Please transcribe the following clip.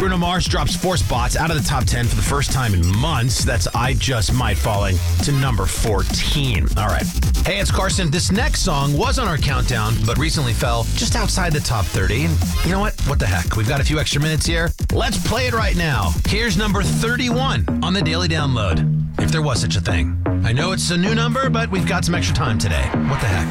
Bruno Mars drops 4 spots out of the top 10 for the first time in months. That's I Just Might, falling to number 14. All right. Hey, it's Carson. This next song was on our countdown, but recently fell just outside the top 30. And you know what? What the heck? We've got a few extra minutes here. Let's play it right now. Here's number 31 on the Daily Download, if there was such a thing. I know it's a new number, but we've got some extra time today. What the heck?